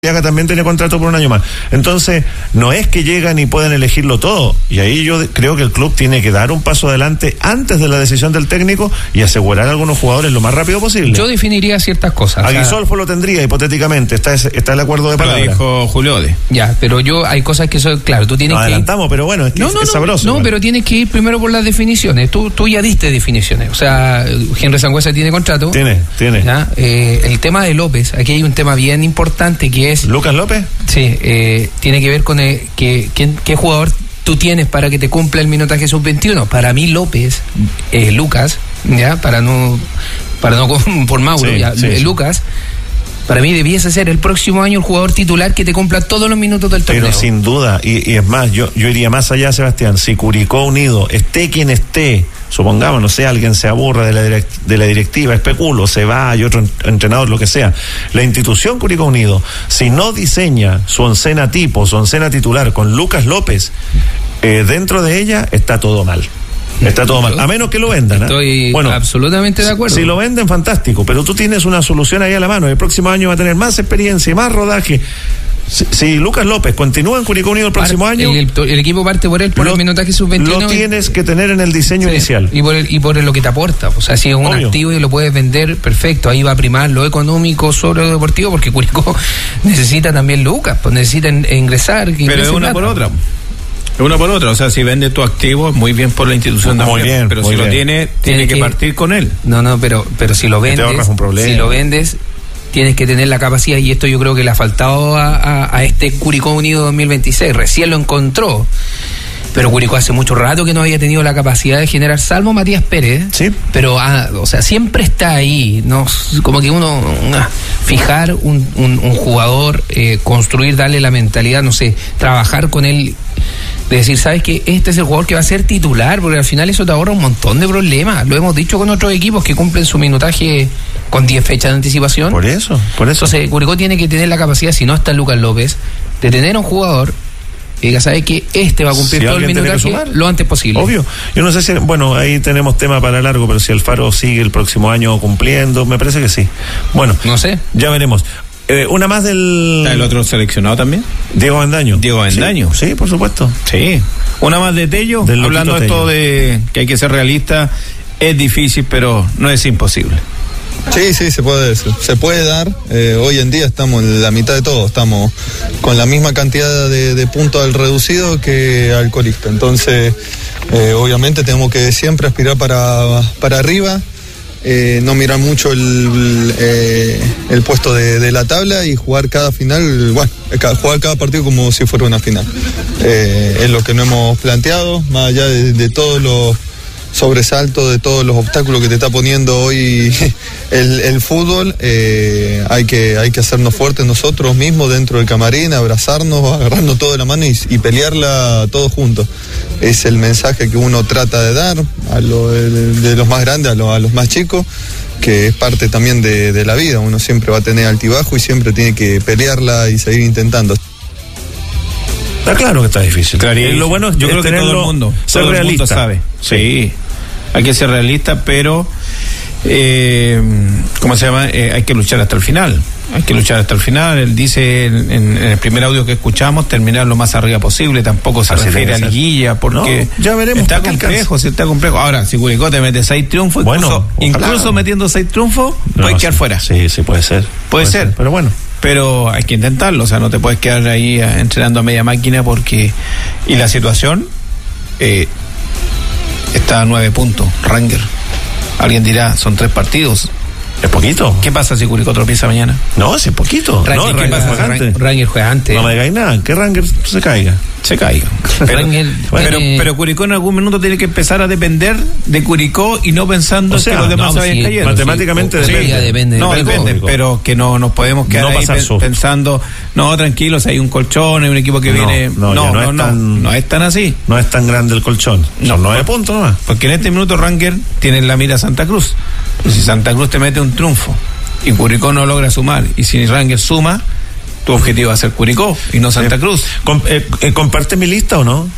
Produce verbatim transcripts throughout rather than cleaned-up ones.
Arriaga también tiene contrato por un año más. Entonces, no es que llegan y pueden elegirlo todo. Y ahí yo creo que el club tiene que dar un paso adelante antes de la decisión del técnico y asegurar a algunos jugadores lo más rápido posible. Yo definiría ciertas cosas. A Guisolfo lo tendría hipotéticamente. Está, está el acuerdo de palabra. Lo dijo Julio Ode. Ya, pero yo hay cosas que son, claro, tú tienes Nos que adelantamos, ir... pero bueno, es que no, es, no, es no, sabroso. No, bueno. pero tienes que ir primero por las definiciones. Tú, tú ya diste definiciones. O sea, Henry Sangüesa tiene contrato. Tiene, tiene. ¿Ya? Eh, el tema de López, aquí hay un tema bien importante que es... ¿Lucas López? Sí, eh, tiene que ver con el, que, que, qué jugador tú tienes para que te cumpla el minutaje sub veintiuno. Para mí López, eh, Lucas, ya, para no, para no por Mauro, sí, ya, sí, eh, sí. Lucas, para mí debiese ser el próximo año el jugador titular que te cumpla todos los minutos del torneo. Pero sin duda, y, y es más, yo, yo iría más allá, Sebastián, si Curicó Unido, esté quien esté, supongamos, no sé, alguien se aburra de la, direct, de la directiva, especulo, se va, hay otro entrenador, lo que sea. La institución Curicó Unido, si no diseña su oncena tipo, su oncena titular con Lucas López, eh, dentro de ella está todo mal. Está todo mal, a menos que lo vendan. ¿eh? Estoy bueno, absolutamente de acuerdo. Si lo venden, fantástico, pero tú tienes una solución ahí a la mano. El próximo año va a tener más experiencia y más rodaje. Si, si Lucas López continúa en Curicó Unido el próximo Parte, año, el, el equipo parte por él por lo, el minutaje sub veintiuno. Lo tienes que tener en el diseño sí, inicial. Y por, el, y por lo que te aporta. O sea, si es un Obvio. activo y lo puedes vender, perfecto. Ahí va a primar lo económico sobre lo deportivo, porque Curicó necesita también Lucas, pues necesita ingresar. Pero es una por otra. Una por otra, o sea, si vende tu activo, muy bien por la institución muy también, bien, pero si bien. lo tiene, tiene que, que partir con él. No, no, pero pero si lo vendes, si lo vendes, tienes que tener la capacidad, y esto yo creo que le ha faltado a, a, a este Curicó Unido dos mil veintiséis, recién lo encontró. Pero Curicó hace mucho rato que no había tenido la capacidad de generar, salvo Matías Pérez. Sí. Pero, ah, o sea, siempre está ahí, ¿no? Como que uno, ah, fijar un, un, un jugador, eh, construir, darle la mentalidad, no sé, trabajar con él, de decir, ¿sabes qué? Este es el jugador que va a ser titular, porque al final eso te ahorra un montón de problemas. Lo hemos dicho con otros equipos que cumplen su minutaje con diez fechas de anticipación. Por eso, por eso. Entonces, Curicó tiene que tener la capacidad, si no está Lucas López, de tener un jugador y diga, ¿sabe que este va a cumplir si todo el minutaje lo antes posible? Obvio. Yo no sé si, bueno, ahí tenemos tema para largo, pero si Alfaro sigue el próximo año cumpliendo, me parece que sí. Bueno, no sé. Ya veremos. Eh, una más del... ¿Está el otro seleccionado también? Diego Avendaño. Diego Avendaño. Sí, sí, por supuesto. Sí. Una más de Tello, del hablando de esto de que hay que ser realista, es difícil, pero no es imposible. Sí, sí, se puede, se puede dar. Eh, hoy en día estamos en la mitad de todo, estamos con la misma cantidad de, de puntos al reducido que al colista. Entonces, eh, obviamente tenemos que siempre aspirar para, para arriba, eh, no mirar mucho el, eh, el puesto de, de la tabla y jugar cada final, bueno, jugar cada partido como si fuera una final. Eh, es lo que nos hemos planteado, más allá de, de todos los sobresalto, de todos los obstáculos que te está poniendo hoy el, el fútbol, eh, hay que hay que hacernos fuertes nosotros mismos dentro del camarín, abrazarnos, agarrarnos todo de la mano y, y pelearla todos juntos. Es el mensaje que uno trata de dar a lo, de, de los más grandes a, lo, a los más chicos, que es parte también de, de la vida. Uno siempre va a tener altibajo y siempre tiene que pelearla y seguir intentando. Está claro que está difícil. Claro, y lo bueno es yo creo que todo el mundo, ser todo realista. El mundo sabe. Sí. sí, hay que ser realista, pero eh, ¿cómo se llama? Eh, hay que luchar hasta el final. Hay que luchar hasta el final. Él dice en, en el primer audio que escuchamos, terminar lo más arriba posible. Tampoco se Así refiere a liguilla, porque no, ya veremos está complejo, sí, está complejo. Ahora, si Curicó te mete seis triunfos, bueno, incluso, incluso metiendo seis triunfos, no, puedes quedar sí, fuera. Sí, sí, puede ser. Puede, puede ser. ser, pero bueno. Pero hay que intentarlo, o sea, no te puedes quedar ahí entrenando a media máquina porque... Y la situación eh, está a nueve puntos, Ranger. Alguien dirá, son tres partidos. ¿Es poquito? ¿Qué pasa si Curicó tropieza mañana? No, es poquito. Ranger, no, ¿qué Ranger pasa? juega antes. Ranger juega antes. No me digáis nada, que Ranger se caiga. Se caiga. Pero, Ranger, pero, tiene... pero Curicó en algún minuto tiene que empezar a depender de Curicó y no pensando o sea, que los demás no, se vayan sí, cayendo. Matemáticamente sí, depende. Sí, depende. No, depende, depende, pero que no nos podemos quedar no ahí pe- pensando, no, tranquilos, hay un colchón, hay un equipo que no, viene... No, no, no, no, es no, tan, no es tan así. No es tan grande el colchón. No, son nueve puntos nomás. Porque en este minuto Ranger tiene en la mira Santa Cruz. Y si Santa Cruz te mete un triunfo y Curicó no logra sumar, y si Ranger suma, tu objetivo va a ser Curicó y no Santa Cruz. Eh, eh, ¿Comparte mi lista o no?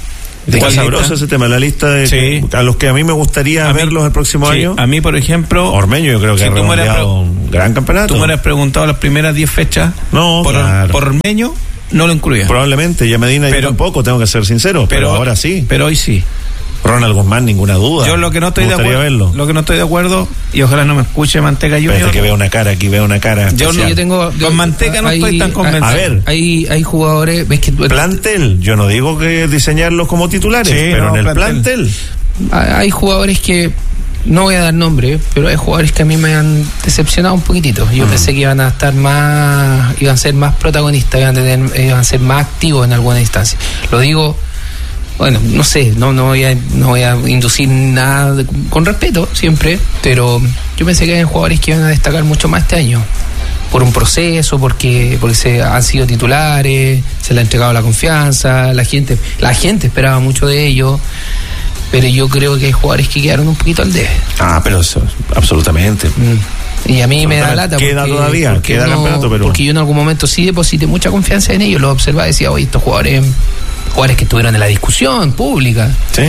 Está sabroso ese tema, la lista de sí. que, a los que a mí me gustaría a verlos mí, el próximo sí, año. A mí, por ejemplo, Ormeño, yo creo que si ha redondeado pre- un gran campeonato. Tú me hubieras preguntado las primeras diez fechas. No, por, claro. por Ormeño, no lo incluía. Probablemente, y a Medina pero, yo tampoco, tengo que ser sincero, pero, pero ahora sí. Pero hoy sí. Ronald Guzmán, ninguna duda. Yo lo que no estoy me de gustaría acuerdo, verlo. lo que no estoy de acuerdo, y ojalá no me escuche Manteca Junior. Espérate que veo una cara, aquí veo una cara. Yo, no, yo tengo yo, con Manteca no hay, estoy tan convencido. A ver, hay, hay jugadores, ves que plantel, yo no digo que diseñarlos como titulares, sí, pero no, en el plantel. plantel. Hay jugadores que no voy a dar nombre, pero hay jugadores que a mí me han decepcionado un poquitito. Yo mm. pensé que iban a estar más, iban a ser más protagonistas, iban a tener, iban a ser más activos en alguna instancia. Lo digo, bueno, no sé, no, no voy a, no voy a inducir nada de, con respeto siempre, pero yo pensé que había jugadores que iban a destacar mucho más este año. Por un proceso, porque porque se han sido titulares, se le ha entregado la confianza, la gente, la gente esperaba mucho de ellos. Pero yo creo que hay jugadores que quedaron un poquito al debe. Ah, pero eso, absolutamente. Mm. Y a mí me da lata. Queda porque, todavía, porque queda uno, campeonato, pero. Porque yo en algún momento sí deposité mucha confianza en ellos, los observaba y decía, oye, estos jugadores, jugadores que estuvieron en la discusión pública. Sí.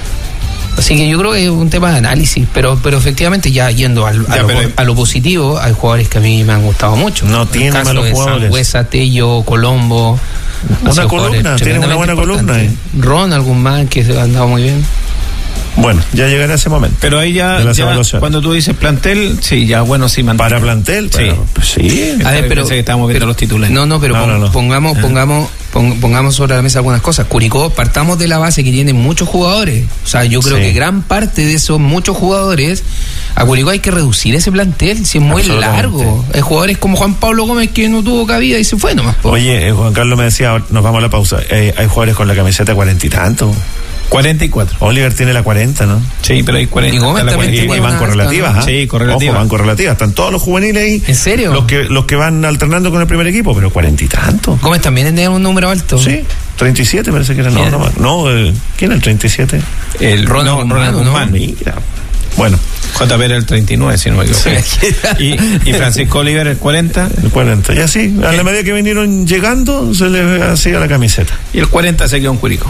Así que yo creo que es un tema de análisis, pero pero efectivamente ya yendo al, a, ya, lo, pero... a lo positivo, hay jugadores que a mí me han gustado mucho. No tiene malos jugadores. Sangüesa, Tello, Colombo. Una columna, tiene una buena columna. Eh. Ron, Guzmán, que se ha andado muy bien. Bueno, ya llegará ese momento. Pero ahí ya, ya cuando tú dices plantel, sí, ya bueno, sí, Manteca. Para plantel, sí. Pero, pues sí. A ver, pero pensé que estábamos viendo pero, los titulares. No, no, pero no, pong, no, no. pongamos, pongamos, pong, pongamos sobre la mesa algunas cosas. Curicó, partamos de la base que tiene muchos jugadores. O sea, yo creo sí. que gran parte de esos muchos jugadores, a Curicó hay que reducir ese plantel, si es muy largo. Hay jugadores como Juan Pablo Gómez que no tuvo cabida y se fue nomás. Po. Oye, eh, Juan Carlos me decía, nos vamos a la pausa, eh, hay jugadores con la camiseta cuarenta y tanto. cuarenta y cuatro. Oliver tiene la cuarenta, ¿no? Sí, pero hay cuarenta. Y Gómez también y, y van correlativas, ¿no? Sí, correlativas. Ojo, van correlativas. Están todos los juveniles ahí. ¿En serio? Los que, los que van alternando con el primer equipo, pero cuarenta y tanto. Gómez también tiene un número alto. Sí, treinta y siete parece que era. No, no, no, eh, ¿quién era el treinta y siete? El Ronald no, Ronald Guzmán. Mira. Bueno. J P era el treinta y nueve, si no me equivoco. Sí. y, y Francisco Oliver el cuarenta. El cuarenta. Y así, a la medida que vinieron llegando, se les hacía la camiseta. Y el cuarenta se quedó en Curicó.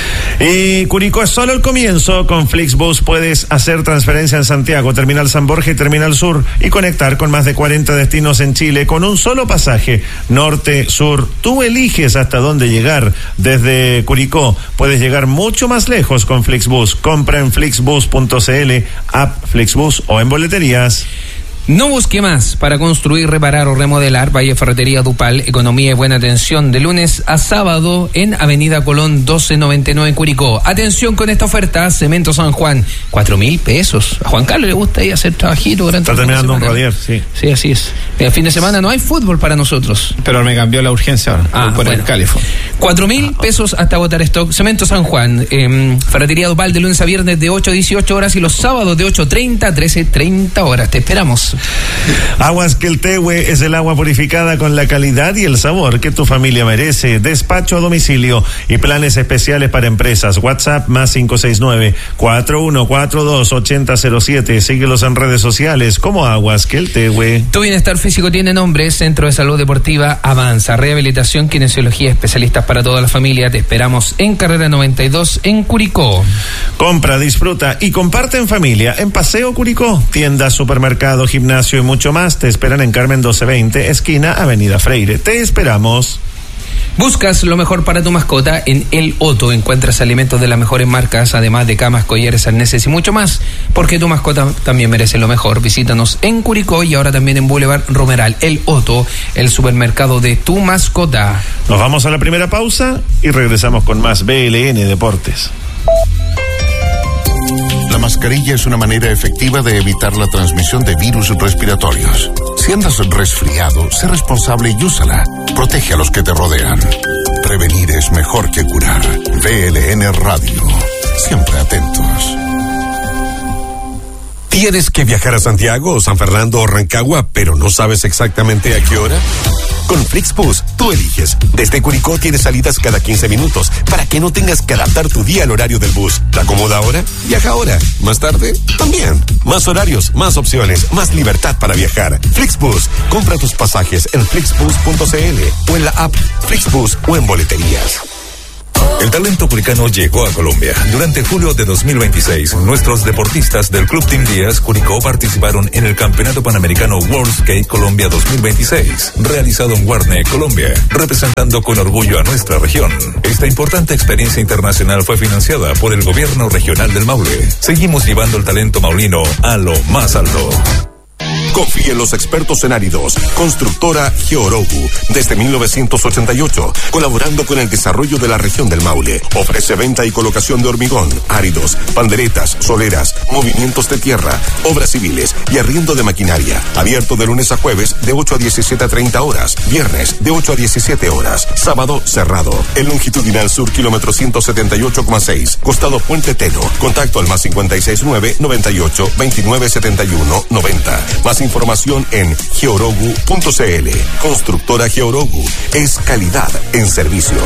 Y Curicó es solo el comienzo. Con Flixbus puedes hacer transferencia en Santiago, Terminal San Borja y Terminal Sur y conectar con más de cuarenta destinos en Chile con un solo pasaje, norte, sur. Tú eliges hasta dónde llegar. Desde Curicó puedes llegar mucho más lejos con Flixbus. Compra en flixbus punto cl, app Flixbus o en boleterías. No busque más para construir, reparar o remodelar. Valle Ferretería Dupal, economía y buena atención de lunes a sábado en Avenida Colón doce noventa y nueve en Curicó. Atención con esta oferta, Cemento San Juan, cuatro mil pesos. A Juan Carlos le gusta ahí hacer trabajito durante Está terminando un radier, sí. Sí, así es. El fin de semana no hay fútbol para nosotros. Pero me cambió la urgencia ahora, ah, por bueno. el Califón. Cuatro mil pesos hasta agotar stock. Cemento San Juan, eh, Ferretería Dupal de lunes a viernes de ocho a dieciocho horas y los sábados de ocho treinta a trece treinta horas. Te esperamos. Aguas Queltehue es el agua purificada con la calidad y el sabor que tu familia merece. Despacho a domicilio y planes especiales para empresas. WhatsApp más cinco seis nueve, cuatro uno cuatro dos, ocho cero cero siete. Síguelos en redes sociales como Aguas Queltehue. Tu bienestar físico tiene nombre. Centro de Salud Deportiva Avanza. Rehabilitación, kinesiología, especialistas para toda la familia. Te esperamos en Carrera noventa y dos en Curicó. Compra, disfruta y comparte en familia en Paseo Curicó. Tiendas, supermercado, gimnasio y mucho más. Te esperan en Carmen doce veinte, esquina Avenida Freire. Te esperamos. Buscas lo mejor para tu mascota en El Otto. Encuentras alimentos de las mejores marcas, además de camas, collares, arneses y mucho más, porque tu mascota también merece lo mejor. Visítanos en Curicó y ahora también en Boulevard Romeral. El Otto, el supermercado de tu mascota. Nos vamos a la primera pausa y regresamos con más B L N Deportes. La mascarilla es una manera efectiva de evitar la transmisión de virus respiratorios. Si andas resfriado, sé responsable y úsala. Protege a los que te rodean. Prevenir es mejor que curar. B L N Radio. Siempre atentos. ¿Tienes que viajar a Santiago, San Fernando o Rancagua, pero no sabes exactamente a qué hora? Con Flixbus, tú eliges. Desde Curicó tienes salidas cada quince minutos para que no tengas que adaptar tu día al horario del bus. ¿Te acomoda ahora? Viaja ahora. ¿Más tarde? También. Más horarios, más opciones, más libertad para viajar. Flixbus. Compra tus pasajes en flixbus punto cl o en la app Flixbus o en boleterías. El talento curicano llegó a Colombia. Durante julio de dos mil veintiséis, nuestros deportistas del Club Team Díaz Curicó participaron en el Campeonato Panamericano World Skate Colombia dos mil veintiséis, realizado en Guarne, Colombia, representando con orgullo a nuestra región. Esta importante experiencia internacional fue financiada por el Gobierno Regional del Maule. Seguimos llevando el talento maulino a lo más alto. Confía en los expertos en áridos. Constructora Georogu, desde mil novecientos ochenta y ocho, colaborando con el desarrollo de la región del Maule. Ofrece venta y colocación de hormigón, áridos, panderetas, soleras, movimientos de tierra, obras civiles y arriendo de maquinaria. Abierto de lunes a jueves de ocho a diecisiete a treinta horas. Viernes de ocho a diecisiete horas. Sábado cerrado. El longitudinal sur, kilómetro ciento setenta y ocho coma seis. Costado Puente Teno. Contacto al más cincuenta y seis nueve, noventa y ocho, veintinueve setenta y uno, noventa. Más información en georogu punto cl. Constructora Georogu es calidad en servicios.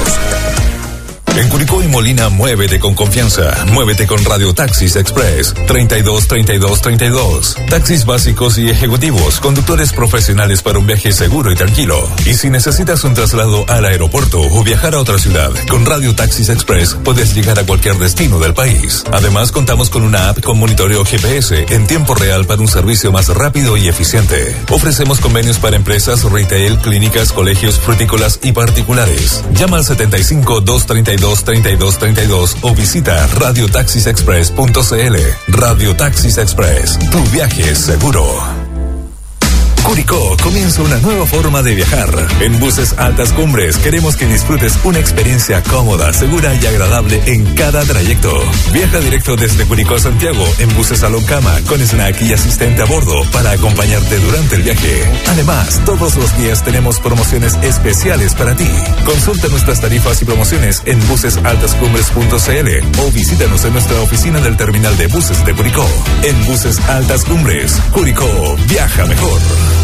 En Curicó y Molina, muévete con confianza. Muévete con Radio Taxis Express. treinta y dos, treinta y dos, treinta y dos. Taxis básicos y ejecutivos. Conductores profesionales para un viaje seguro y tranquilo. Y si necesitas un traslado al aeropuerto o viajar a otra ciudad, con Radio Taxis Express puedes llegar a cualquier destino del país. Además, contamos con una app con monitoreo G P S en tiempo real para un servicio más rápido y eficiente. Ofrecemos convenios para empresas, retail, clínicas, colegios, frutícolas y particulares. Llama al setenta y cinco, doscientos treinta y dos, treinta y dos treinta y dos o visita radio taxis express punto cl. Radio Taxis Express, tu viaje es seguro. Curicó comienza una nueva forma de viajar. En Buses Altas Cumbres queremos que disfrutes una experiencia cómoda, segura y agradable en cada trayecto. Viaja directo desde Curicó a Santiago en buses Salón Cama con snack y asistente a bordo para acompañarte durante el viaje. Además, todos los días tenemos promociones especiales para ti. Consulta nuestras tarifas y promociones en buses altas cumbres punto cl o visítanos en nuestra oficina del terminal de buses de Curicó. En Buses Altas Cumbres, Curicó, viaja mejor.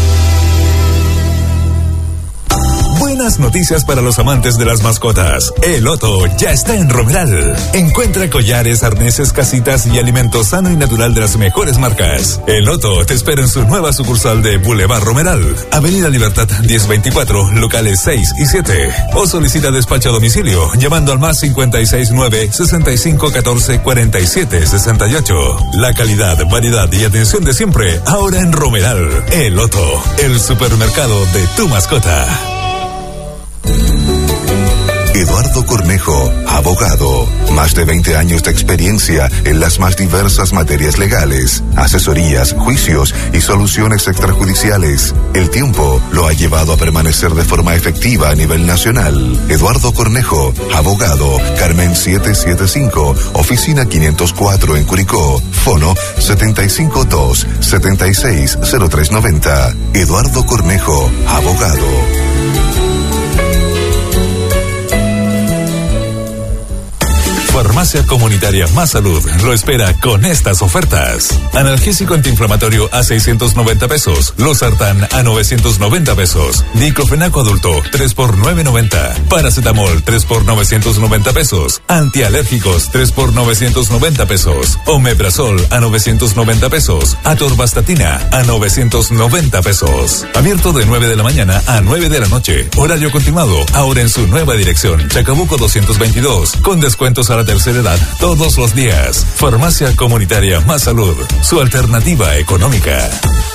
Buenas noticias para los amantes de las mascotas. El Otto ya está en Romeral. Encuentra collares, arneses, casitas y alimentos sano y natural de las mejores marcas. El Otto te espera en su nueva sucursal de Boulevard Romeral, Avenida Libertad diez veinticuatro, locales seis y siete. O solicita despacho a domicilio llamando al más cincuenta y seis nueve, sesenta y cinco catorce, cuarenta y siete sesenta y ocho. La calidad, variedad y atención de siempre ahora en Romeral. El Otto, el supermercado de tu mascota. Eduardo Cornejo, abogado. Más de veinte años de experiencia en las más diversas materias legales, asesorías, juicios y soluciones extrajudiciales. El tiempo lo ha llevado a permanecer de forma efectiva a nivel nacional. Eduardo Cornejo, abogado. Carmen setecientos setenta y cinco, oficina quinientos cuatro en Curicó. Fono setenta y cinco dos, setenta y seis, cero tres noventa. Eduardo Cornejo, abogado. Farmacia Comunitaria Más Salud lo espera con estas ofertas. Analgésico antiinflamatorio a seiscientos noventa pesos. Losartán a novecientos noventa pesos. Diclofenaco adulto tres por novecientos noventa. Paracetamol tres por novecientos noventa pesos. Antialérgicos tres por novecientos noventa pesos. Omeprazol a novecientos noventa pesos. Atorvastatina a novecientos noventa pesos. Abierto de nueve de la mañana a nueve de la noche. Horario continuado. Ahora en su nueva dirección. Chacabuco doscientos veintidós. Con descuentos a la tercera edad todos los días. Farmacia Comunitaria Más Salud, su alternativa económica.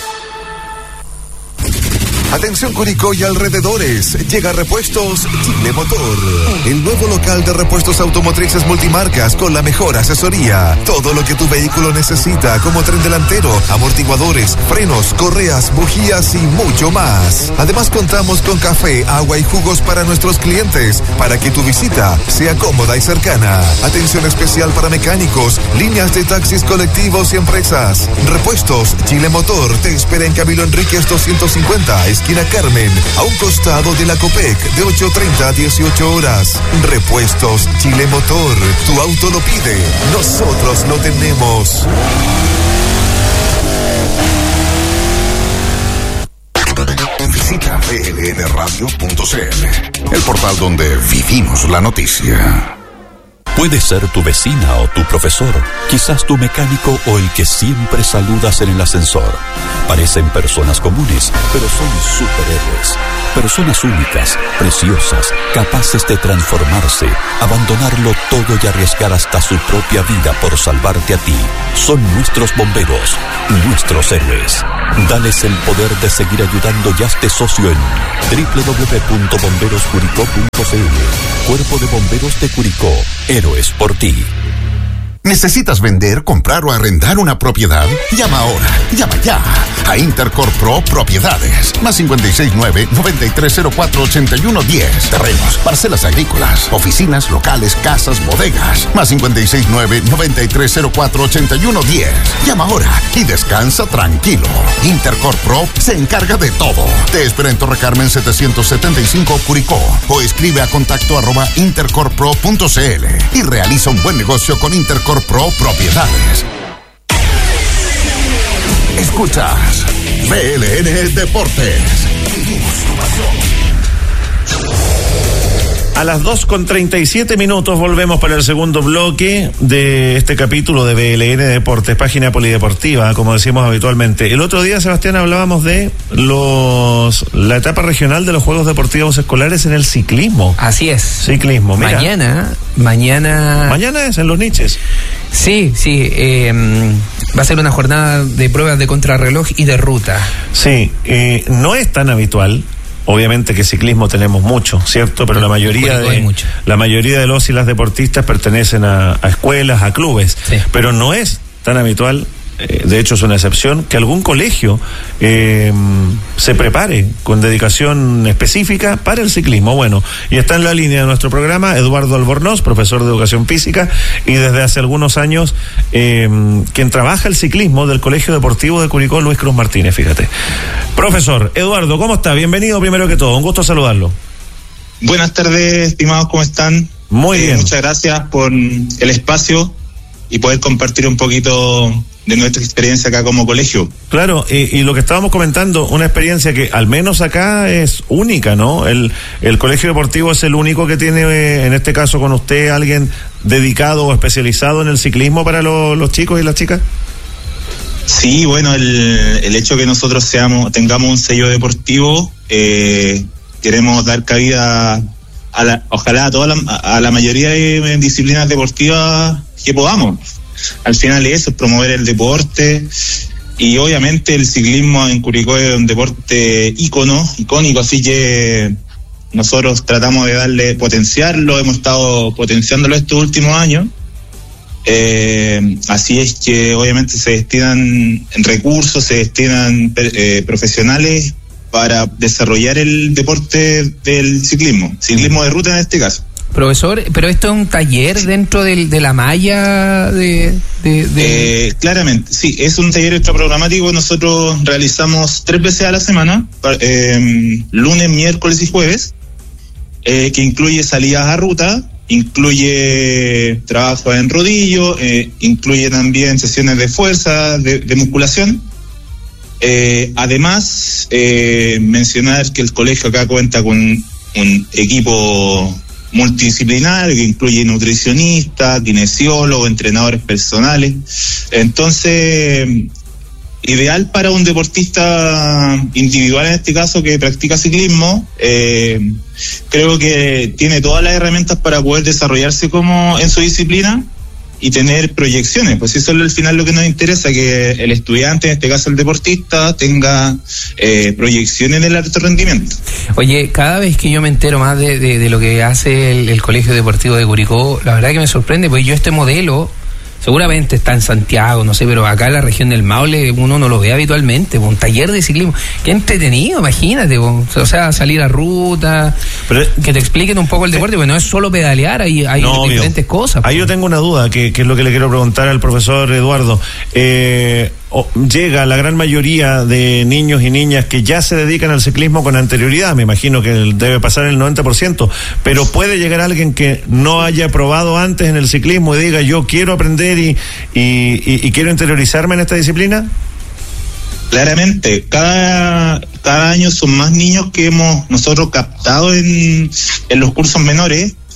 Atención Curicó y alrededores, llega Repuestos Chile Motor, el nuevo local de repuestos automotrices multimarcas con la mejor asesoría. Todo lo que tu vehículo necesita, como tren delantero, amortiguadores, frenos, correas, bujías y mucho más. Además contamos con café, agua y jugos para nuestros clientes, para que tu visita sea cómoda y cercana. Atención especial para mecánicos, líneas de taxis colectivos y empresas. Repuestos Chile Motor te espera en Camilo Enríquez doscientos cincuenta, esquina Carmen, a un costado de la Copec, de ocho treinta a dieciocho horas. Repuestos Chile Motor, tu auto lo pide, nosotros lo tenemos. Visita b l n radio punto c l, el portal donde vivimos la noticia. Puede ser tu vecina o tu profesor, quizás tu mecánico o el que siempre saludas en el ascensor. Parecen personas comunes, pero son superhéroes. Personas únicas, preciosas, capaces de transformarse, abandonarlo todo y arriesgar hasta su propia vida por salvarte a ti. Son nuestros bomberos, nuestros héroes. Dales el poder de seguir ayudando y hazte socio en doble u doble u doble u punto bomberos curicó punto c l. Cuerpo de Bomberos de Curicó, héroes por ti. ¿Necesitas vender, comprar o arrendar una propiedad? Llama ahora, llama ya a Intercorp Pro Propiedades. Más cinco seis nueve, nueve tres cero cuatro, ocho uno uno cero. Terrenos, parcelas agrícolas, oficinas, locales, casas, bodegas. Más cinco seis nueve, nueve tres cero cuatro, ocho uno uno cero. Llama ahora y descansa tranquilo. Intercorp Pro se encarga de todo. Te espera en Torre Carmen setecientos setenta y cinco Curicó o escribe a contacto arroba intercorpro punto c l y realiza un buen negocio con Intercorp Pro Propiedades. Escuchas B L N Deportes. A las dos con treinta y siete minutos volvemos para el segundo bloque de este capítulo de B L N Deportes, página polideportiva, como decimos habitualmente. El otro día, Sebastián, hablábamos de los la etapa regional de los Juegos Deportivos Escolares en el ciclismo. Así es. Ciclismo, mira. Mañana, mañana... Mañana es en los niches. Sí, sí, eh, va a ser una jornada de pruebas de contrarreloj y de ruta. Sí, eh, no es tan habitual. Obviamente que ciclismo tenemos mucho, ¿cierto? Pero la mayoría de la mayoría de los y las deportistas pertenecen a, a escuelas, a clubes. Sí. Pero no es tan habitual, eh, de hecho es una excepción, que algún colegio eh, se prepare con dedicación específica para el ciclismo. Bueno, y está en la línea de nuestro programa Eduardo Albornoz, profesor de educación física y desde hace algunos años eh, quien trabaja el ciclismo del Colegio Deportivo de Curicó, Luis Cruz Martínez, fíjate. Profesor Eduardo, ¿cómo está? Bienvenido primero que todo, un gusto saludarlo. Buenas tardes, estimados, ¿cómo están? Muy eh, bien. Muchas gracias por el espacio y poder compartir un poquito de nuestra experiencia acá como colegio. Claro, y, y lo que estábamos comentando, una experiencia que al menos acá es única, ¿no? El, el Colegio Deportivo es el único que tiene, eh, en este caso con usted, alguien dedicado o especializado en el ciclismo para lo, los chicos y las chicas. Sí, bueno, el, el hecho que nosotros seamos tengamos un sello deportivo, eh, queremos dar cabida a la, ojalá a toda la, a la mayoría de disciplinas deportivas que podamos. Al final es eso, promover el deporte, y obviamente el ciclismo en Curicó es un deporte ícono, icónico, así que nosotros tratamos de darle, potenciarlo, hemos estado potenciándolo estos últimos años. Eh, así es que obviamente se destinan recursos, se destinan eh, profesionales para desarrollar el deporte del ciclismo, ciclismo de ruta en este caso. Profesor, pero esto es un taller dentro del, de la malla de... de, de... Eh, claramente, sí, es un taller extraprogramático. Nosotros realizamos tres veces a la semana, eh, lunes, miércoles y jueves, eh, que incluye salidas a ruta, incluye trabajo en rodillo, eh, incluye también sesiones de fuerza, de, de musculación. Eh, además, eh, mencionar que el colegio acá cuenta con un equipo multidisciplinario que incluye nutricionistas, kinesiólogos, entrenadores personales. Entonces, ideal para un deportista individual, en este caso, que practica ciclismo. Eh, creo que tiene todas las herramientas para poder desarrollarse como en su disciplina y tener proyecciones, pues eso es al final lo que nos interesa, que el estudiante, en este caso el deportista, tenga eh, proyecciones en el alto rendimiento. Oye, cada vez que yo me entero más de, de, de lo que hace el, el Colegio Deportivo de Curicó, la verdad que me sorprende, porque yo este modelo seguramente está en Santiago, no sé, pero acá en la región del Maule uno no lo ve habitualmente, un taller de ciclismo. Qué entretenido, imagínate, o sea, salir a ruta, pero, que te expliquen un poco el deporte, porque no es solo pedalear, hay, hay no, diferentes obvio. cosas. Ahí yo tengo una duda, que, que es lo que le quiero preguntar al profesor Eduardo. Eh, oh, llega la gran mayoría de niños y niñas que ya se dedican al ciclismo con anterioridad, me imagino que debe pasar el noventa por ciento, pero puede llegar alguien que no haya probado antes en el ciclismo y diga, yo quiero aprender y, y, y, y quiero interiorizarme en esta disciplina. Claramente, cada cada año son más niños que hemos nosotros captado en, en los cursos menores.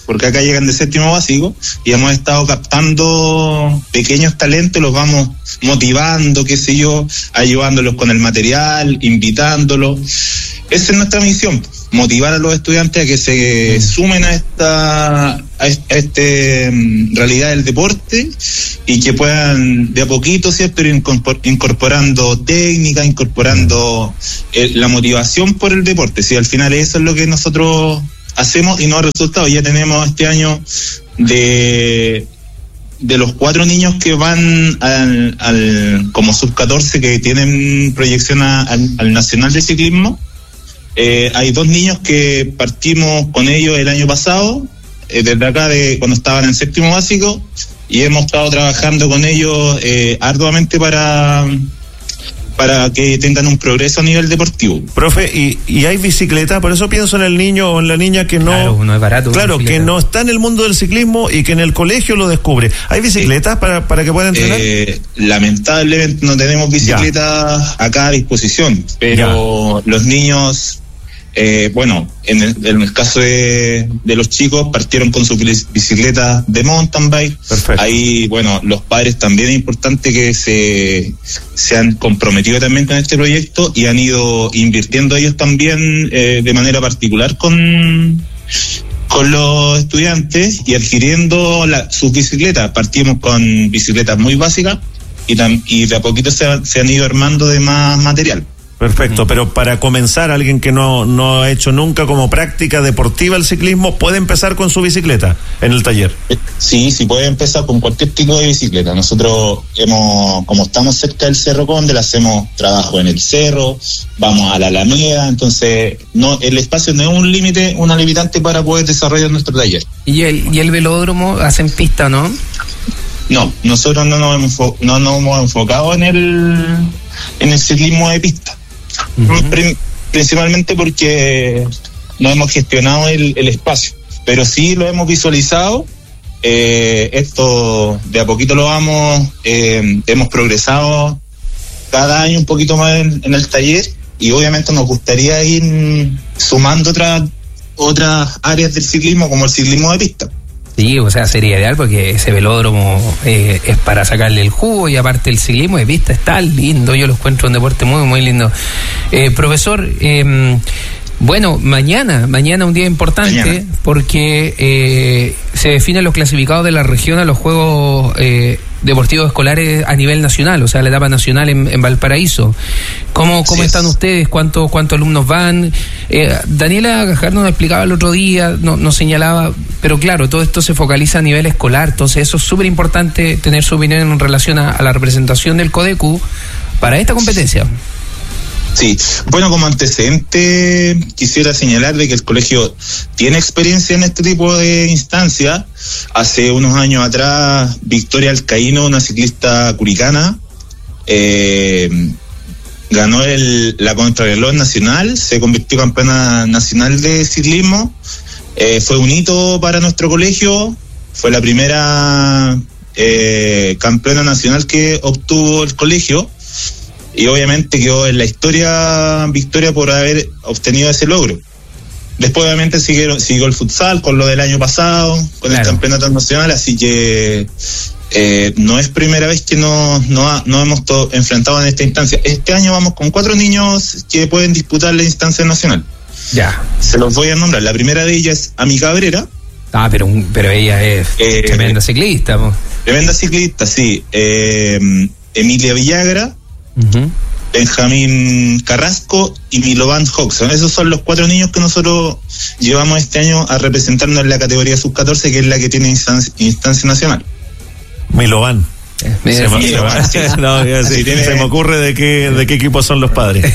porque acá llegan de séptimo básico, y hemos estado captando pequeños talentos, los vamos motivando, qué sé yo, ayudándolos con el material, invitándolos. Esa es nuestra misión, motivar a los estudiantes a que se sumen a esta a este en realidad del deporte, y que puedan de a poquito, ¿cierto?, ir incorporando técnica, incorporando eh, la motivación por el deporte. Si al final eso es lo que nosotros hacemos y nos ha resultado. Ya tenemos este año de de los cuatro niños que van al, al como sub catorce, que tienen proyección a, al, al Nacional de Ciclismo. Eh, hay dos niños que partimos con ellos el año pasado, eh, desde acá, de cuando estaban en séptimo básico, y hemos estado trabajando con ellos eh, arduamente para para que tengan un progreso a nivel deportivo. Profe, ¿y, y hay bicicleta? Por eso pienso en el niño o en la niña que no... Claro, no es barato. Claro, que no está en el mundo del ciclismo y que en el colegio lo descubre. ¿Hay bicicletas sí. para, para que puedan entrenar? Eh, lamentablemente no tenemos bicicletas ya. acá a disposición, pero ya. los niños... Eh, bueno, en el, en el caso de, de los chicos, partieron con su bicicleta de mountain bike. Perfecto. Ahí, bueno, los padres también es importante que se, se han comprometido también con este proyecto y han ido invirtiendo ellos también eh, de manera particular con, con los estudiantes y adquiriendo la, sus bicicletas. Partimos con bicicletas muy básicas y, tam, y de a poquito se, se han ido armando de más material. Perfecto, pero para comenzar, alguien que no, no ha hecho nunca como práctica deportiva el ciclismo, ¿puede empezar con su bicicleta en el taller? Sí, sí puede empezar con cualquier tipo de bicicleta. Nosotros hemos, como estamos cerca del Cerro Conde, hacemos trabajo en el cerro, vamos a la Alameda, entonces no, el espacio no es un límite, una limitante para poder desarrollar nuestro taller. ¿Y el, y el velódromo hacen pista, no? No, nosotros no nos hemos, no nos hemos enfocado en el, en el ciclismo de pista. Uh-huh. Principalmente porque no hemos gestionado el, el espacio, pero sí lo hemos visualizado. Eh, esto de a poquito lo vamos, eh, hemos progresado cada año un poquito más en, en el taller, y obviamente nos gustaría ir sumando otras otras áreas del ciclismo, como el ciclismo de pista. Sí, o sea, sería ideal porque ese velódromo eh, es para sacarle el jugo, y aparte el ciclismo de pista está lindo, yo lo encuentro un deporte muy, muy lindo. Eh, profesor, eh, bueno, mañana, mañana un día importante mañana. porque eh, se definen los clasificados de la región a los Juegos eh, Deportivos Escolares a nivel nacional, o sea, la etapa nacional en, en Valparaíso. ¿Cómo, cómo sí están es. ustedes? ¿Cuántos cuántos alumnos van? Eh, Daniela Gajardo nos explicaba el otro día, no, nos señalaba, pero claro, todo esto se focaliza a nivel escolar, entonces eso es súper importante tener su opinión en relación a, a la representación del Codecu para esta competencia. Sí, bueno, como antecedente quisiera señalar de que el colegio tiene experiencia en este tipo de instancias. Hace unos años atrás, Victoria Alcaíno, una ciclista curicana, eh, ganó el, la contrarreloj nacional, se convirtió campeona nacional de ciclismo. Eh, fue un hito para nuestro colegio, fue la primera eh, campeona nacional que obtuvo el colegio. Y obviamente quedó en la historia Victoria por haber obtenido ese logro. Después obviamente siguieron, siguió el futsal con lo del año pasado, con claro. el campeonato nacional, así que eh, no es primera vez que nos no, no hemos to- enfrentado en esta instancia. Este año vamos con cuatro niños que pueden disputar la instancia nacional. Ya. Se los voy a nombrar. La primera de ellas es Ami Cabrera. Ah, pero, pero ella es eh, tremenda ciclista. Po. Tremenda ciclista, sí. Eh, Emilia Villagra. Uh-huh. Benjamín Carrasco y Milovan Hodgson. Esos son los cuatro niños que nosotros llevamos este año a representarnos en la categoría sub catorce, que es la que tiene instancia, instancia nacional. Milovan. Eh, se, me, Milovan, sí. no, ya, sí, tiene... se me ocurre de qué de qué equipo son los padres.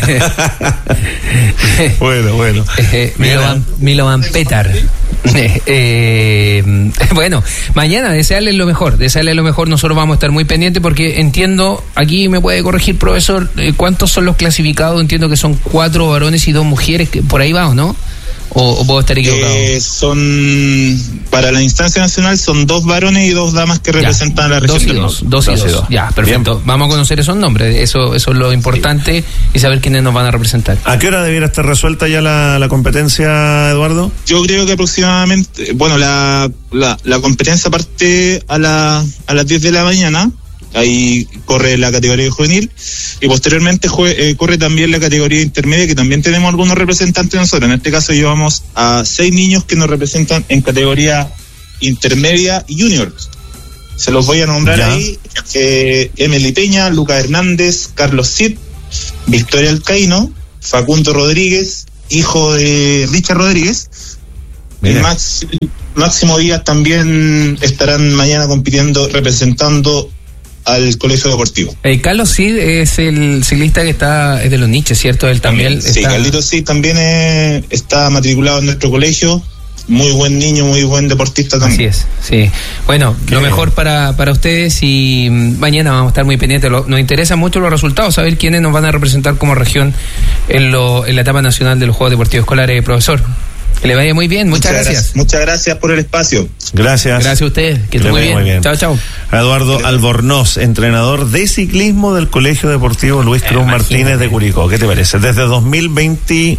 bueno, bueno. Eh, Milovan, Milovan Petar. Eh, bueno, mañana desearles lo mejor, desearles lo mejor. Nosotros vamos a estar muy pendientes porque entiendo, aquí me puede corregir, profesor, eh, ¿cuántos son los clasificados? Entiendo que son cuatro varones y dos mujeres, que por ahí va, ¿o no? ¿O, o puedo estar equivocado? Eh, son, para la instancia nacional, son dos varones y dos damas que representan a la región dos y del dos, norte. dos y dos. dos. Ya, perfecto. Bien. Vamos a conocer esos nombres, eso, eso es lo importante, sí. Y saber quiénes nos van a representar. ¿A qué hora debiera estar resuelta ya la, la competencia, Eduardo? Yo creo que aproximadamente, bueno, la, la, la competencia parte a, la, a las diez de la mañana. Ahí corre la categoría juvenil y posteriormente jue, eh, corre también la categoría intermedia, que también tenemos algunos representantes nosotros. En este caso llevamos a seis niños que nos representan en categoría intermedia y junior. Se los voy a nombrar ya. ahí. Eh, Emily Peña, Lucas Hernández, Carlos Cid, Victoria Alcaíno, Facundo Rodríguez, hijo de Richard Rodríguez. Y Max, Máximo Díaz también estarán mañana compitiendo, representando al colegio deportivo. Eh, Carlos Cid es el ciclista que está, es de los niches, ¿cierto? Él también, también Sí, está... Carlito Cid también es, está matriculado en nuestro colegio. Muy buen niño, muy buen deportista también. Así es, sí. Bueno, Qué lo bien. mejor para, para ustedes y mañana vamos a estar muy pendientes. Lo, nos interesan mucho los resultados, saber quiénes nos van a representar como región en, lo, en la etapa nacional de los Juegos Deportivos Escolares, profesor. Que le vaya muy bien, muchas, muchas gracias. gracias. Muchas gracias por el espacio. Gracias. Gracias a ustedes, que esté muy bien. muy bien. Chao, chao. Eduardo Albornoz, entrenador de ciclismo del Colegio Deportivo Luis Cruz eh, Martínez de Curicó. ¿Qué te parece? Desde dos mil veintitrés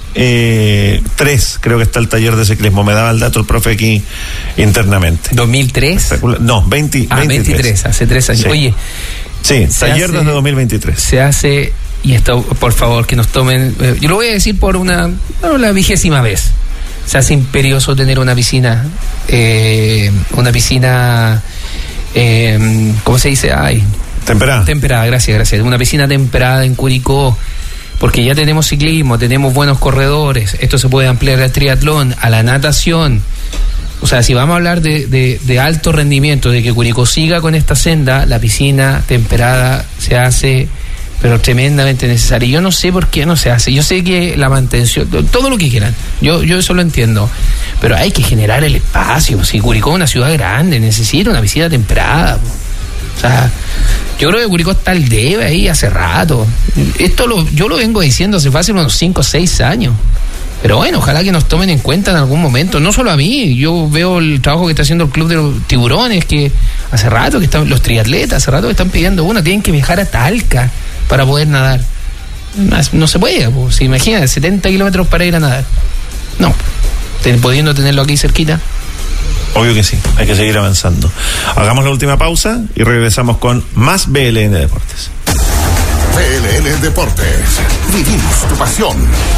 creo que está el taller de ciclismo. Me daba el dato el profe aquí internamente. ¿dos mil tres? No, veinte, ah, veintitrés. veintitrés, hace tres años. Sí. Oye. Sí, taller hace, desde dos mil veintitrés. Se hace, y esto, por favor, que nos tomen, eh, yo lo voy a decir por una, no, la vigésima vez. Se hace imperioso tener una piscina, eh, una piscina, eh, ¿cómo se dice? Ay, temperada. Temperada, gracias, gracias. Una piscina temperada en Curicó, porque ya tenemos ciclismo, tenemos buenos corredores, esto se puede ampliar al triatlón, a la natación. O sea, si vamos a hablar de, de, de alto rendimiento, de que Curicó siga con esta senda, la piscina temperada se hace... pero tremendamente necesario. Yo no sé por qué no se hace. Yo sé que la mantención, todo lo que quieran, yo yo eso lo entiendo, pero hay que generar el espacio. Si Curicó es una ciudad grande, necesita una piscina temperada. O sea, yo creo que Curicó está al debe ahí hace rato. Esto lo, yo lo vengo diciendo hace fácil unos cinco o seis años. Pero bueno, ojalá que nos tomen en cuenta en algún momento. No solo a mí, yo veo el trabajo que está haciendo el Club de los Tiburones, que hace rato que están, los triatletas, hace rato que están pidiendo una, tienen que viajar a Talca para poder nadar. No se puede, pues, se imagina, setenta kilómetros para ir a nadar. No, pudiendo tenerlo aquí cerquita. Obvio que sí, hay que seguir avanzando. Hagamos la última pausa y regresamos con más B L N Deportes. B L N Deportes, vivimos tu pasión.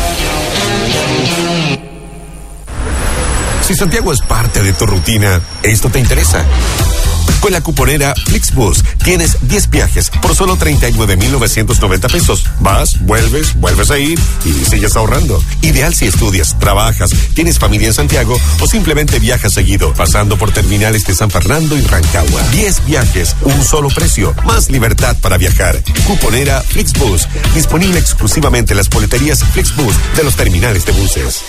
Si Santiago es parte de tu rutina, esto te interesa. Con la cuponera Flixbus tienes diez viajes por solo treinta y nueve mil novecientos noventa pesos. Vas, vuelves, vuelves a ir y sigues ahorrando. Ideal si estudias, trabajas, tienes familia en Santiago o simplemente viajas seguido, pasando por terminales de San Fernando y Rancagua. diez viajes, un solo precio, más libertad para viajar. Cuponera Flixbus, disponible exclusivamente en las boleterías Flixbus de los terminales de buses.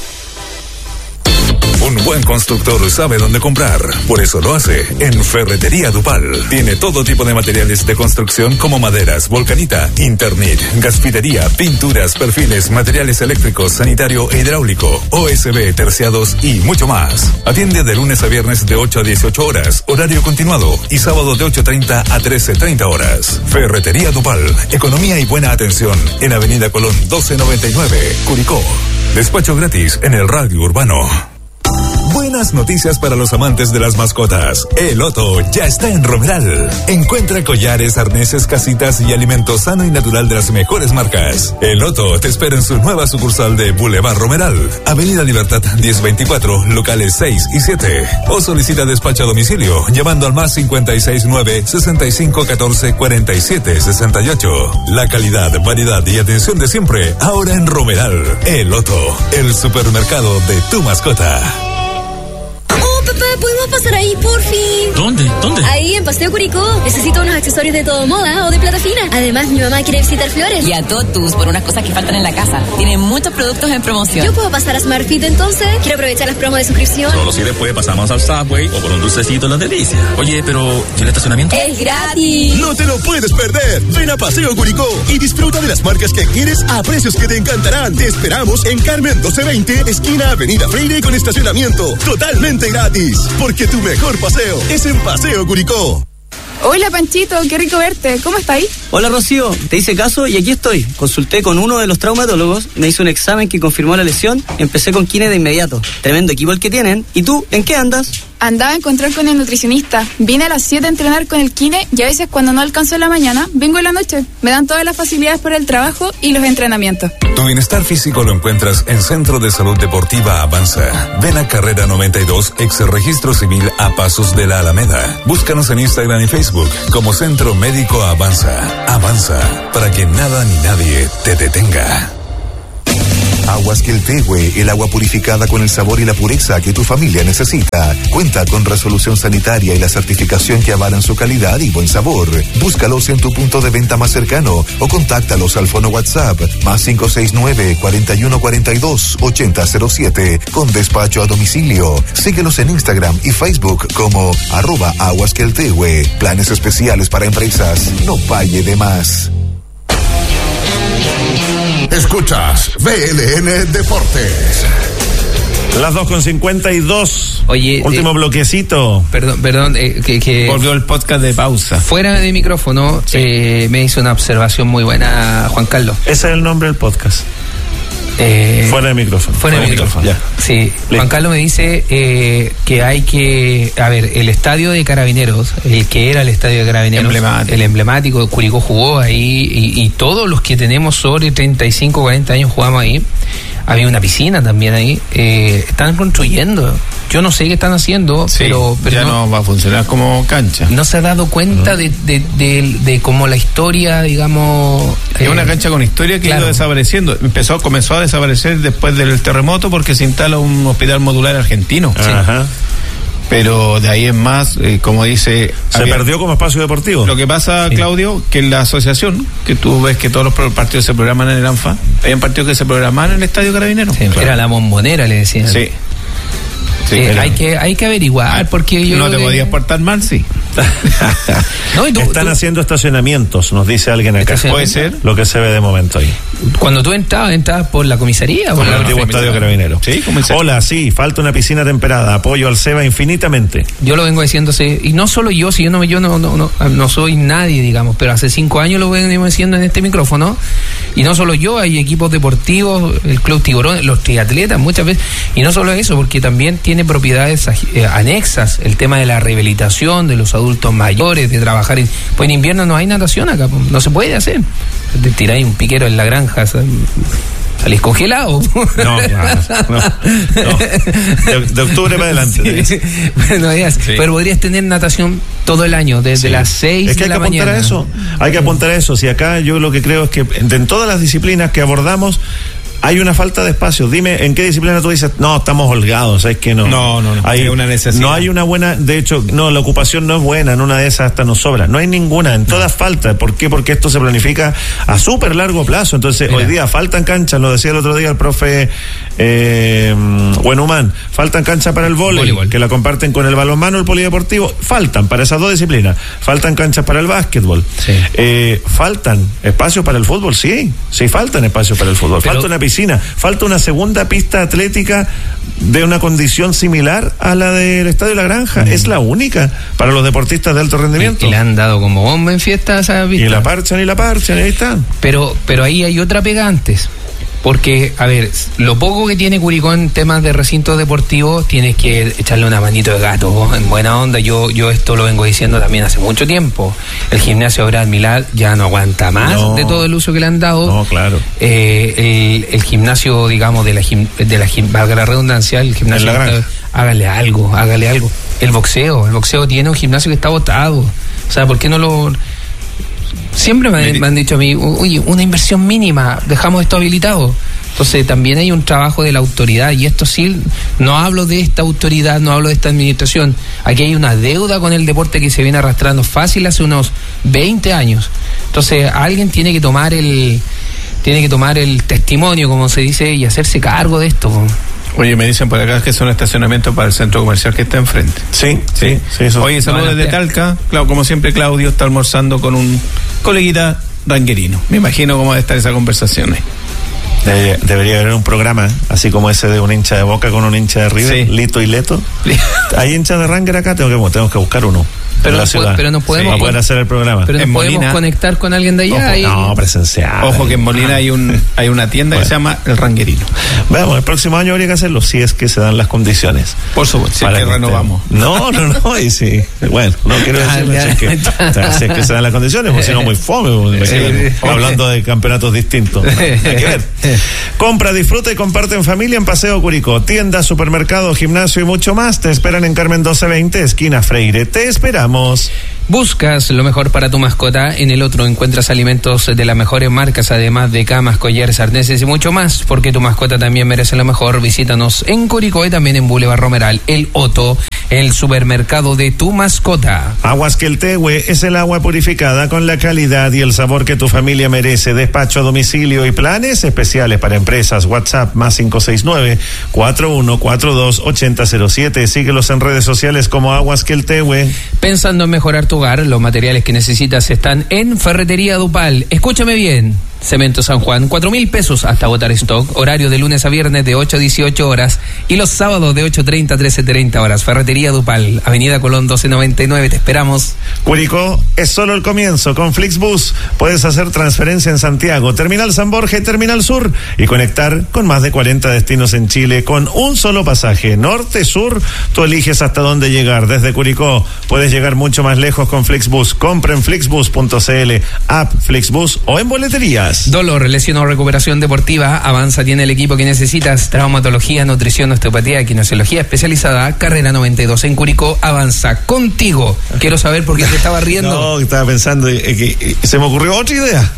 Un buen constructor sabe dónde comprar, por eso lo hace en Ferretería Dupal. Tiene todo tipo de materiales de construcción como maderas, volcanita, Internet, gasfitería, pinturas, perfiles, materiales eléctricos, sanitario e hidráulico, O S B, terciados y mucho más. Atiende de lunes a viernes de ocho a dieciocho horas, horario continuado, y sábado de ocho treinta a trece treinta horas. Ferretería Dupal, economía y buena atención en Avenida Colón doce noventa y nueve, Curicó. Despacho gratis en el radio urbano. Buenas noticias para los amantes de las mascotas. El Loto ya está en Romeral. Encuentra collares, arneses, casitas y alimento sano y natural de las mejores marcas. El Loto te espera en su nueva sucursal de Boulevard Romeral, Avenida Libertad diez veinticuatro, locales seis y siete. O solicita despacho a domicilio llamando al más cincuenta y seis nueve, sesenta y cinco catorce, cuarenta y siete sesenta y ocho. La calidad, variedad y atención de siempre, ahora en Romeral. El Loto, el supermercado de tu mascota. ¿podemos pasar ahí, por fin? ¿Dónde? ¿Dónde? Ahí, en Paseo Curicó. Necesito unos accesorios de todo moda o de plata fina. Además, mi mamá quiere visitar Flores. Y a Totus, por unas cosas que faltan en la casa. Tienen muchos productos en promoción. ¿Yo puedo pasar a Smartfit entonces? Quiero aprovechar las promos de suscripción. Solo si después pasamos al Subway o por un dulcecito en las delicias. Oye, pero ¿y el estacionamiento? ¡Es gratis! No te lo puedes perder. Ven a Paseo Curicó y disfruta de las marcas que quieres a precios que te encantarán. Te esperamos en Carmen doce veinte, esquina Avenida Freire, con estacionamiento totalmente gratis. Porque tu mejor paseo es en Paseo Curicó. Hola Panchito, qué rico verte. ¿Cómo estáis? Hola Rocío, te hice caso y aquí estoy. Consulté con uno de los traumatólogos, me hizo un examen que confirmó la lesión, empecé con kine de inmediato. Tremendo equipo el que tienen. ¿Y tú, en qué andas? Andaba a encontrar con el nutricionista. Vine a las siete a entrenar con el kine y a veces cuando no alcanzo en la mañana, vengo en la noche. Me dan todas las facilidades para el trabajo y los entrenamientos. Tu bienestar físico lo encuentras en Centro de Salud Deportiva Avanza. Ven a Carrera noventa y dos, ex registro civil a pasos de la Alameda. Búscanos en Instagram y Facebook como Centro Médico Avanza. Avanza, para que nada ni nadie te detenga. Aguas Queltehue, el agua purificada con el sabor y la pureza que tu familia necesita. Cuenta con resolución sanitaria y la certificación que avalan su calidad y buen sabor. Búscalos en tu punto de venta más cercano o contáctalos al fono WhatsApp más cinco seis nueve, cuarenta y uno cuarenta y dos, ochenta cero siete con despacho a domicilio. Síguelos en Instagram y Facebook como arroba Aguas Queltehue. Planes especiales para empresas. No pague de más. Escuchas V L N Deportes. Las dos con cincuenta y dos. Oye, último eh, bloquecito. Perdón, perdón, eh, que, que volvió el podcast de pausa. Fuera de micrófono, sí. eh, me hizo una observación muy buena Juan Carlos. Ese es el nombre del podcast. Eh, fuera de micrófono. Fuera de micrófono. Ya. Sí. Listo. Juan Carlos me dice eh, que hay que, a ver, el estadio de Carabineros, el que era el estadio de Carabineros, emblemático. el emblemático, Curicó jugó ahí y, y todos los que tenemos sobre treinta y cinco, cuarenta años jugamos ahí. Había una piscina también ahí. Eh, están construyendo. Yo no sé qué están haciendo, sí, pero, pero ya no, no va a funcionar como cancha. No se ha dado cuenta no. de, de, de, de cómo la historia, digamos... Es eh, una cancha con historia que claro. ha ido desapareciendo. Empezó, comenzó a desaparecer después del terremoto porque se instala un hospital modular argentino. Sí. Ajá. Pero de ahí en más, eh, como dice... Se había, perdió como espacio deportivo. Lo que pasa, sí. Claudio, que en la asociación, que tú ves que todos los partidos se programan en el ANFA, hay un partido que se programaban en el Estadio Carabinero. Sí, claro. Era la bombonera, le decían. Sí. Sí, eh, hay que hay que averiguar porque yo no te que... podías portar mal, sí. No, ¿y tú, están tú? haciendo estacionamientos, nos dice alguien acá. Puede ser lo que se ve de momento ahí. Cuando tú entrabas, entrabas por la comisaría, por, por el antiguo estadio Carabinero. Sí, hola, sí, falta una piscina temperada. Apoyo al SEBA infinitamente. Yo lo vengo diciéndose, y no solo yo, si yo no yo no no no, no soy nadie, digamos, pero hace cinco años lo vengo diciendo en este micrófono. Y no solo yo, hay equipos deportivos, el Club Tiburón, los triatletas muchas veces, y no solo eso, porque también tiene propiedades eh, anexas, el tema de la rehabilitación de los adultos mayores, de trabajar en, pues en invierno no hay natación acá, no se puede hacer, te tiráis un piquero en la granja, salís congelado. No, no, no, no. De, de octubre para adelante. Sí. Bueno, ya, sí. Pero podrías tener natación todo el año, desde sí. las seis es que de la mañana. Hay que apuntar a eso, hay que apuntar a eso. Si acá yo lo que creo es que en todas las disciplinas que abordamos hay una falta de espacio. Dime, ¿en qué disciplina tú dices? No, estamos holgados, es que no. No, no, no. Hay una necesidad. No hay una buena, de hecho, no, la ocupación no es buena, en una de esas hasta nos sobra. No hay ninguna, en todas no. falta. ¿Por qué? Porque esto se planifica a súper largo plazo. Entonces, Mira. hoy día faltan canchas, lo decía el otro día el profe eh, Buenhumán, faltan canchas para el voleibol, que la comparten con el balonmano, el polideportivo. Faltan para esas dos disciplinas. Faltan canchas para el básquetbol. Sí. Eh, faltan espacios para el fútbol, sí, sí faltan espacios para el fútbol. Pero, falta una piscina. Falta una segunda pista atlética de una condición similar a la del Estadio La Granja. Mm. Es la única para los deportistas de alto rendimiento. Y, y le han dado como bomba en fiesta a esa pista. Y la parchan y la parchan, y ahí están. Pero, pero ahí hay otra pega antes. Porque, a ver, lo poco que tiene Curicó en temas de recintos deportivos, tienes que echarle una manito de gato, en buena onda. Yo yo esto lo vengo diciendo también hace mucho tiempo. El gimnasio Brad Milad ya no aguanta más no, de todo el uso que le han dado. No, claro. Eh, el, el gimnasio, digamos, de la, de la, valga la redundancia, el gimnasio, está, hágale algo, hágale algo. El boxeo, el boxeo tiene un gimnasio que está botado. O sea, ¿por qué no lo...? Siempre me, me han dicho a mí, oye, una inversión mínima, dejamos esto habilitado. Entonces también hay un trabajo de la autoridad, y esto sí, no hablo de esta autoridad, no hablo de esta administración. Aquí hay una deuda con el deporte que se viene arrastrando fácil hace unos veinte años. Entonces alguien tiene que tomar el tiene que tomar el testimonio, como se dice, y hacerse cargo de esto. Oye, me dicen por acá que es un estacionamiento para el centro comercial que está enfrente. Sí, sí, sí. Eso. Oye, saludos desde Talca. Claro, como siempre, Claudio está almorzando con un coleguita ranguerino. Me imagino cómo va a estar esa conversación. Debería, debería haber un programa, así como ese de un hincha de Boca con un hincha de River, sí. Lito y Leto. ¿Hay hinchas de Ranger acá? Tengo que, tengo que buscar uno. Pero, la no, ciudad. pero no podemos sí, poder hacer el programa. Pero no en podemos Molina, conectar con alguien de allá. Ojo, y... No, presencial. Ojo que en Molina hay un hay una tienda bueno. que se llama El Ranguerino. Veamos, el próximo año habría que hacerlo si es que se dan las condiciones. Por supuesto, si es que, que renovamos. Te... No, no, no, y sí. Bueno, no quiero decirlo, si es que, o sea, si es que se dan las condiciones, porque si no muy fome, eh, hablando de campeonatos distintos. No, hay que ver. Compra, disfruta y comparte en familia en Paseo Curicó. Tienda, supermercado, gimnasio y mucho más. Te esperan en Carmen doce veinte, esquina Freire. Te esperamos. Buscas lo mejor para tu mascota. En El Otro encuentras alimentos de las mejores marcas, además de camas, collares, arneses y mucho más, porque tu mascota también merece lo mejor. Visítanos en Curicó y también en Boulevard Romeral. El Otto, el supermercado de tu mascota. Aguas Queltehue es el agua purificada con la calidad y el sabor que tu familia merece. Despacho a domicilio y planes especiales para empresas. WhatsApp más cinco seis nueve, cuatro uno cuatro dos, ocho cero cero siete. Síguelos en redes sociales como Aguas Queltehue. Pensando en mejorar tu hogar, los materiales que necesitas están en Ferretería Dupal. Escúchame bien. Cemento San Juan, cuatro mil pesos hasta agotar stock. Horario de lunes a viernes de ocho a dieciocho horas y los sábados de ocho treinta a trece treinta horas. Ferretería Dupal, Avenida Colón doce noventa y nueve. Te esperamos. Curicó es solo el comienzo. Con Flixbus puedes hacer transferencia en Santiago, Terminal San Borja y Terminal Sur, y conectar con más de cuarenta destinos en Chile con un solo pasaje. Norte, sur, tú eliges hasta dónde llegar. Desde Curicó puedes llegar mucho más lejos con Flixbus. Compra en flixbus punto cl, app Flixbus o en boleterías. Dolor, lesión o recuperación deportiva, Avanza tiene el equipo que necesitas. Traumatología, nutrición, osteopatía, kinesiología especializada. Carrera noventa y dos en Curicó. Avanza contigo. Quiero saber por qué te estaba riendo. No, estaba pensando eh, que eh, se me ocurrió otra idea.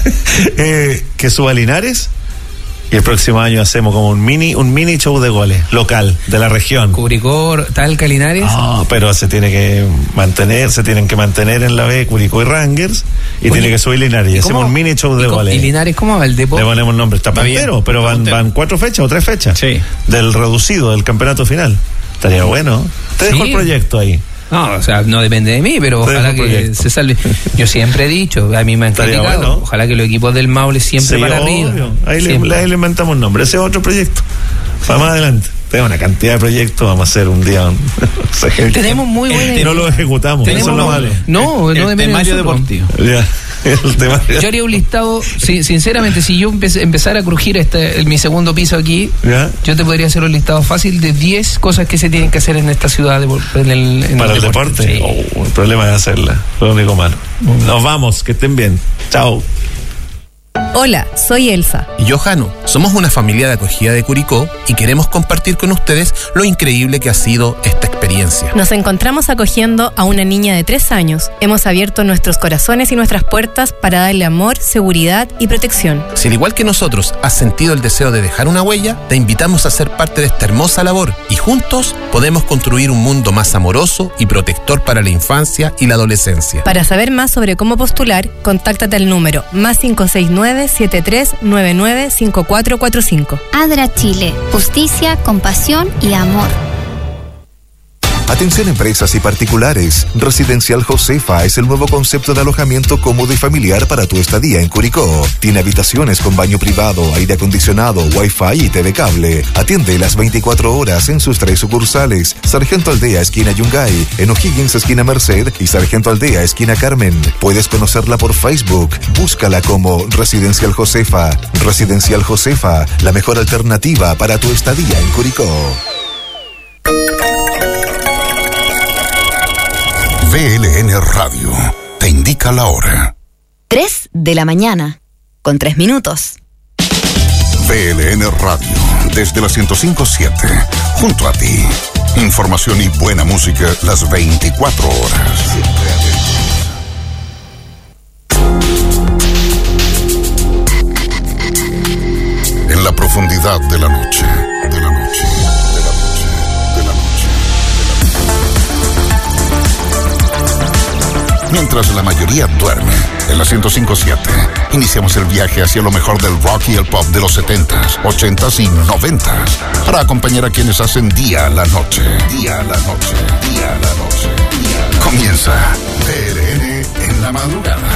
eh, que suba Linares. Y el próximo año hacemos como un mini un mini show de goles local de la región. Curicó, Talca, Linares. No, pero se tiene que mantener, se tienen que mantener en la B Curicó y Rangers, y Oye, tiene que subir Linares. Y hacemos un mini show de goles. ¿Y Linares cómo va el deporte? Le ponemos nombre, está pantero, pero van, van cuatro fechas o tres fechas. Sí. Del reducido, del campeonato final. Estaría bueno. Te dejo sí. el proyecto ahí. No, o sea, no depende de mí, pero ojalá que proyecto. se salve. Yo siempre he dicho, a mí me han criticado, bueno. Ojalá que los equipos del Maule siempre sí, para obvio. arriba. Ahí siempre. le, ahí le inventamos nombre. Ese es otro proyecto. Para más adelante. Tenemos una cantidad de proyectos, vamos a hacer un día. Un, Tenemos muy buena idea. No lo ejecutamos. Tenemos eso es lo malo. No, el, no el temario deportivo. Ya. El tema. Yo haría un listado, si, sinceramente, si yo empe- empezara a crujir este, mi segundo piso aquí, ¿ya? Yo te podría hacer un listado fácil de diez cosas que se tienen que hacer en esta ciudad de, en el, en para el, el deporte. deporte. Sí. Oh, el problema es hacerla, lo único malo. Mm. Nos vamos, que estén bien. Chao. Hola, soy Elsa. Y yo, Jano. Somos una familia de acogida de Curicó y queremos compartir con ustedes lo increíble que ha sido esta experiencia. Nos encontramos acogiendo a una niña de tres años. Hemos abierto nuestros corazones y nuestras puertas para darle amor, seguridad y protección. Si al igual que nosotros has sentido el deseo de dejar una huella, te invitamos a ser parte de esta hermosa labor y juntos podemos construir un mundo más amoroso y protector para la infancia y la adolescencia. Para saber más sobre cómo postular, contáctate al número más cinco seis nueve, siete tres nueve nueve, cinco cuatro cuatro cinco. ADRA Chile, justicia, compasión y amor. Atención empresas y particulares. Residencial Josefa es el nuevo concepto de alojamiento cómodo y familiar para tu estadía en Curicó. Tiene habitaciones con baño privado, aire acondicionado, wifi y T V cable. Atiende las veinticuatro horas en sus tres sucursales. Sargento Aldea, esquina Yungay, en O'Higgins, esquina Merced, y Sargento Aldea, esquina Carmen. Puedes conocerla por Facebook. Búscala como Residencial Josefa. Residencial Josefa, la mejor alternativa para tu estadía en Curicó. V L N Radio te indica la hora. Tres de la mañana, con tres minutos. V L N Radio, desde la ciento cinco punto siete, junto a ti. Información y buena música las veinticuatro horas. En la profundidad mientras la mayoría duerme. En la ciento cinco punto siete iniciamos el viaje hacia lo mejor del rock y el pop de los setentas, ochentas y noventas para acompañar a quienes hacen día a la noche. Día a la noche, día a la noche. Día a la noche. Comienza T L N en la madrugada.